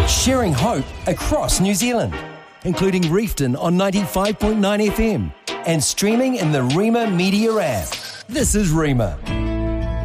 sharing hope across New Zealand, including Reefton on 95.9 FM and streaming in the Rima Media app. This is Rima.